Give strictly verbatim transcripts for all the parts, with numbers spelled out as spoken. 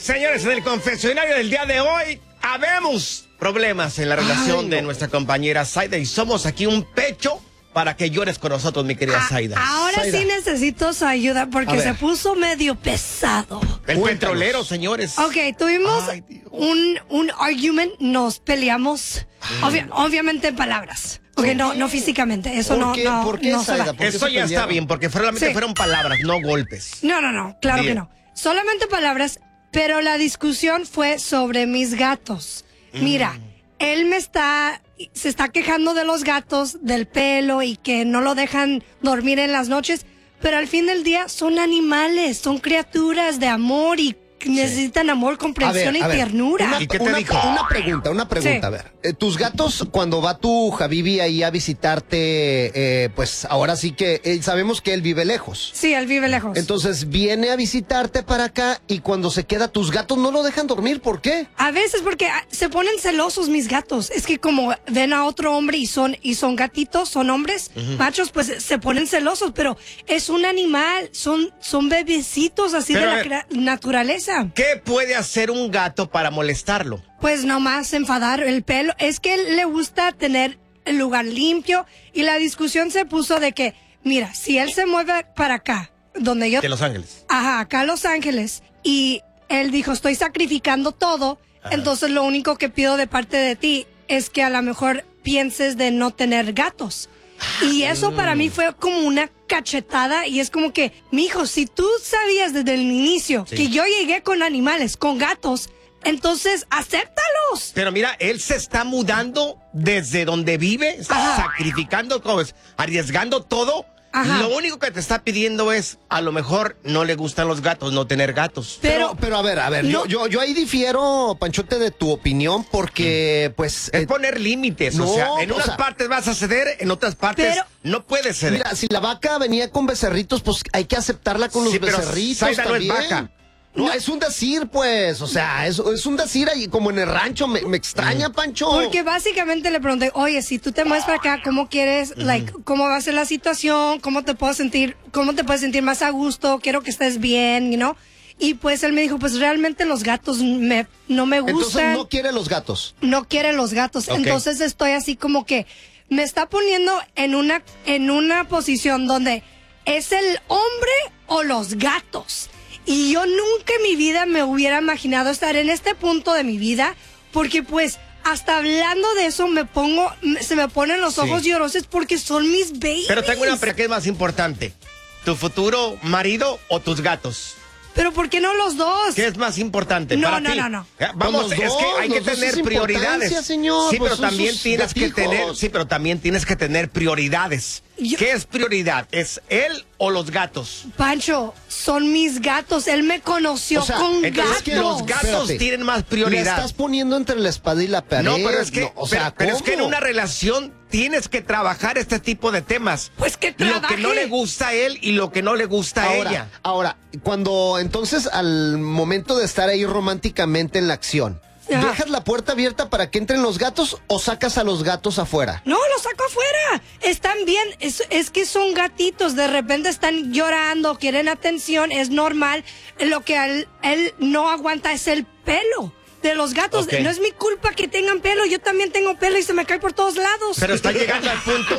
Señores, en el confesionario del día de hoy, habemos problemas en la relación Ay, no. de nuestra compañera Zaida y somos aquí un pecho para que llores con nosotros, mi querida Zaida. Ahora Zaida. sí necesito su ayuda porque se puso medio pesado. El petrolero, señores. Ok, tuvimos Ay, un, un argument, nos peleamos, obvia, obviamente en palabras. Ok, no, no físicamente, eso no, no, ¿Por qué, no Zaida? ¿Por Eso ya está bien, porque solamente sí. fueron palabras, no golpes. No, no, no, claro bien. que no. Solamente palabras, pero la discusión fue sobre mis gatos. Mm. Mira, él me está, se está quejando de los gatos, del pelo y que no lo dejan dormir en las noches, pero al fin del día son animales, son criaturas de amor y necesitan amor, comprensión ver, y ver, ternura. Una, ¿Y qué te una, dijo? Una pregunta, una pregunta, sí. a ver. Eh, tus gatos, cuando va tu Habibi ahí a visitarte, eh, pues ahora sí que eh, sabemos que él vive lejos. Sí, él vive lejos. Entonces viene a visitarte para acá y cuando se queda, tus gatos no lo dejan dormir, ¿por qué? A veces porque se ponen celosos mis gatos. Es que como ven a otro hombre y son, y son gatitos, son hombres, uh-huh. machos, pues se ponen celosos, pero es un animal, son, son bebecitos así pero de la naturaleza. ¿Qué puede hacer un gato para molestarlo? Pues nomás enfadar el pelo. Es que él le gusta tener el lugar limpio y la discusión se puso de que, mira, si él se mueve para acá, donde yo... De Los Ángeles. Ajá, acá a Los Ángeles. Y él dijo, estoy sacrificando todo, Ajá. entonces lo único que pido de parte de ti es que a lo mejor pienses de no tener gatos. Y eso para mí fue como una cachetada y es como que, mijo, si tú sabías desde el inicio sí. que yo llegué con animales, con gatos, entonces acéptalos. Pero mira, él se está mudando desde donde vive, está sacrificando, arriesgando todo. Ajá. Lo único que te está pidiendo es, a lo mejor no le gustan los gatos, no tener gatos. Pero, pero, pero a ver, a ver, no. yo, yo, yo ahí difiero, Panchote, de tu opinión, porque, pues... Es eh, poner límites, no, o sea, en unas o sea, partes vas a ceder, en otras partes pero, no puedes ceder. Mira, si la vaca venía con becerritos, pues hay que aceptarla con sí, los becerritos Zaida también. No es vaca. No, es un decir, pues, o sea, es, es un decir ahí como en el rancho, me, me extraña, Pancho. Porque básicamente le pregunté, oye, si tú te mueves para acá, ¿cómo quieres, uh-huh. like, cómo va a ser la situación? ¿Cómo te puedo sentir, cómo te puedes sentir más a gusto? Quiero que estés bien, you know? Y pues él me dijo, pues realmente los gatos me, no me gustan. Entonces no quiere los gatos. No quiere los gatos, okay. Entonces estoy así como que me está poniendo en una, en una posición donde es el hombre o los gatos. Y yo nunca en mi vida me hubiera imaginado estar en este punto de mi vida, porque pues hasta hablando de eso me pongo, se me ponen los ojos sí. llorosos porque son mis babies. Pero tengo una pregunta, ¿qué es más importante? ¿Tu futuro marido o tus gatos? Pero ¿por qué no los dos? ¿Qué es más importante no, para no, ti? No, no, no. Vamos, es dos, que hay que tener prioridades. Señor, sí, pero pues también tienes gatijos. que tener, sí, pero también tienes que tener prioridades. Yo... ¿Qué es prioridad? ¿Es él o los gatos? Pancho, son mis gatos. Él me conoció o sea, con gatos. Que los gatos Espérate. tienen más prioridad. Le estás poniendo entre la espada y la pared. No, pero es que, no, o sea, pero, pero es que en una relación tienes que trabajar este tipo de temas. Pues que trabaje. Lo que no le gusta a él y lo que no le gusta a ahora, ella. Ahora, cuando entonces al momento de estar ahí románticamente en la acción, Ajá. ¿dejas la puerta abierta para que entren los gatos o sacas a los gatos afuera? No, los saco afuera. Están bien, es, es que son gatitos, de repente están llorando, quieren atención, es normal. Lo que él, él no aguanta es el pelo de los gatos. Okay. No es mi culpa que tengan pelo, yo también tengo pelo y se me cae por todos lados. Pero están llegando al punto,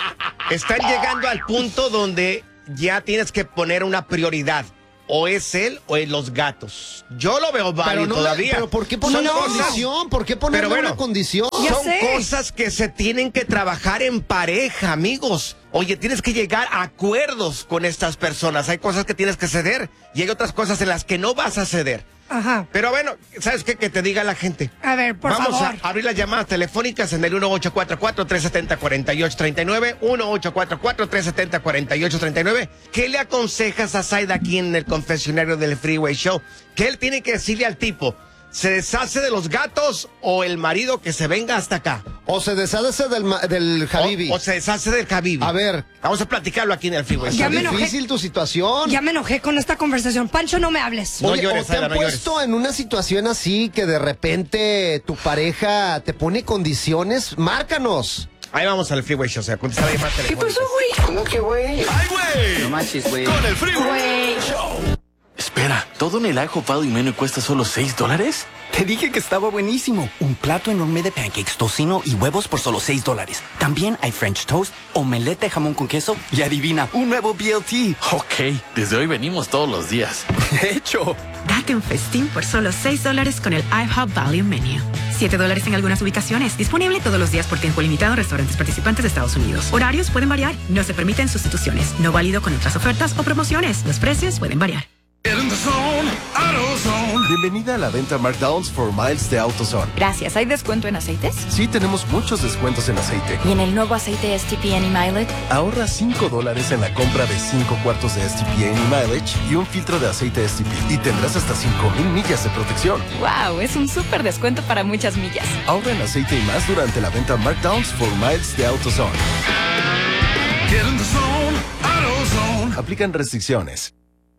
están llegando al punto donde ya tienes que poner una prioridad. O es él o es los gatos. Yo lo veo válido no todavía. Le, pero ¿por qué poner una condición? ¿Por qué ponerle bueno, una condición? Son sé. cosas que se tienen que trabajar en pareja, amigos. Oye, tienes que llegar a acuerdos con estas personas. Hay cosas que tienes que ceder y hay otras cosas en las que no vas a ceder. Ajá. Pero bueno, ¿sabes qué? Que te diga la gente. A ver, por Vamos favor. Vamos a abrir las llamadas telefónicas en el uno ocho cuatro cuatro, tres siete cero, cuatro ocho tres nueve, uno ocho cuatro cuatro, tres siete cero, cuatro ocho tres nueve. ¿Qué le aconsejas a Zaida aquí en el confesionario del Freeway Show? ¿Qué él tiene que decirle al tipo? ¿Se deshace de los gatos o el marido que se venga hasta acá? O se deshace del, del Habibi. O, o se deshace del Habibi. A ver. Vamos a platicarlo aquí en el Freeway Show. Ya Está me difícil enojé. tu situación. Ya me enojé con esta conversación. Pancho, no me hables. No Oye, llores, o te Zaida, han no puesto llores. en una situación así que de repente tu pareja te pone condiciones. Márcanos. Ahí vamos al Freeway Show, o sea, contesta la llamada telefónica. ¿Qué pasó, güey? ¿Cómo que, güey? ¡Ay, güey! No manches, güey. Con el Freeway Güey. Show. Espera, ¿todo en el IHOP Value Menu cuesta solo seis dólares? Te dije que estaba buenísimo. Un plato enorme de pancakes, tocino y huevos por solo seis dólares. También hay French toast, omelette de jamón con queso y adivina, un nuevo B L T. Ok, desde hoy venimos todos los días. De hecho. Date un festín por solo seis dólares con el IHOP Value Menu. siete dólares en algunas ubicaciones. Disponible todos los días por tiempo limitado en restaurantes participantes de Estados Unidos. Horarios pueden variar. No se permiten sustituciones. No válido con otras ofertas o promociones. Los precios pueden variar. Bienvenida a la venta Markdowns for Miles de AutoZone. Gracias. ¿Hay descuento en aceites? Sí, tenemos muchos descuentos en aceite. ¿Y en el nuevo aceite S T P Any Mileage? Ahorra cinco dólares en la compra de cinco cuartos de S T P Any Mileage y un filtro de aceite S T P. Y tendrás hasta cinco mil millas de protección. ¡Wow! Es un súper descuento para muchas millas. Ahorra en aceite y más durante la venta Markdowns for Miles de AutoZone. Get in the zone, AutoZone. Aplican restricciones.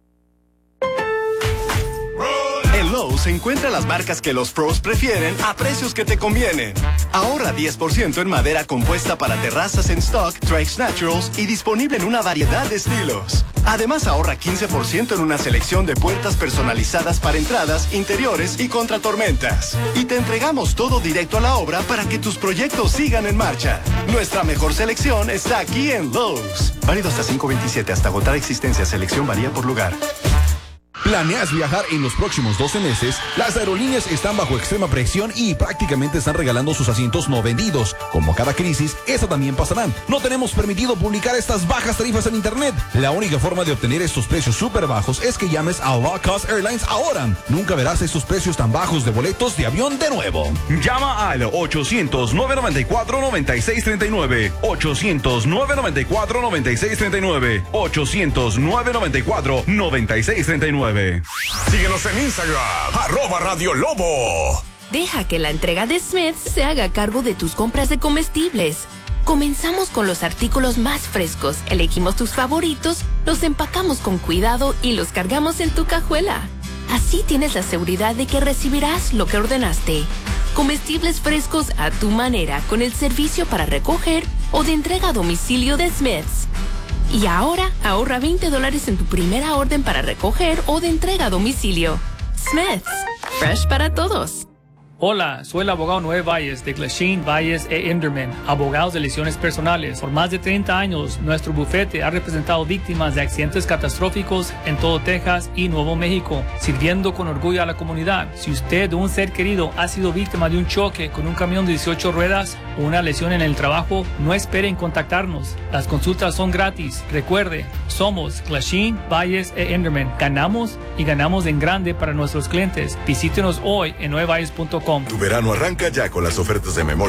En Lowe's encuentra las marcas que los pros prefieren a precios que te convienen. Ahorra diez por ciento en madera compuesta para terrazas en stock, Trex Naturals y disponible en una variedad de estilos. Además ahorra quince por ciento en una selección de puertas personalizadas para entradas, interiores y contra tormentas. Y te entregamos todo directo a la obra para que tus proyectos sigan en marcha. Nuestra mejor selección está aquí en Lowe's. Válido hasta cinco veintisiete, hasta agotar existencia. Selección varía por lugar. ¿Planeas viajar en los próximos doce meses? Las aerolíneas están bajo extrema presión y prácticamente están regalando sus asientos no vendidos. Como cada crisis, esta también pasará. No tenemos permitido publicar estas bajas tarifas en internet. La única forma de obtener estos precios súper bajos es que llames a Low Cost Airlines ahora. Nunca verás estos precios tan bajos de boletos de avión de nuevo. Llama al ochocientos, nueve noventa y cuatro, noventa y seis treinta y nueve. ochocientos, nueve noventa y cuatro, noventa y seis treinta y nueve. ochocientos, nueve noventa y cuatro, noventa y seis treinta y nueve. Síguenos en Instagram, arroba Radio Lobo. Deja que la entrega de Smith's se haga cargo de tus compras de comestibles. Comenzamos con los artículos más frescos, elegimos tus favoritos, los empacamos con cuidado y los cargamos en tu cajuela. Así tienes la seguridad de que recibirás lo que ordenaste. Comestibles frescos a tu manera con el servicio para recoger o de entrega a domicilio de Smith's. Y ahora, ahorra veinte dólares en tu primera orden para recoger o de entrega a domicilio. Smith's, fresh para todos. Hola, soy el abogado Noé Valles de Glasheen, Valles e Inderman, abogados de lesiones personales. Por más de treinta años, nuestro bufete ha representado víctimas de accidentes catastróficos en todo Texas y Nuevo México, sirviendo con orgullo a la comunidad. Si usted o un ser querido ha sido víctima de un choque con un camión de dieciocho ruedas o una lesión en el trabajo, no espere en contactarnos. Las consultas son gratis. Recuerde, somos Glasheen, Valles e Inderman. Ganamos y ganamos en grande para nuestros clientes. Visítenos hoy en nueve valles punto com. Tu verano arranca ya con las ofertas de Memorial